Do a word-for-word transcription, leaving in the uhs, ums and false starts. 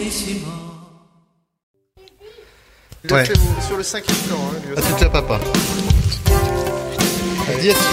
Ouais. Sur le cinquième plan, hein, lui À aussi. tout à papa. Dis à tout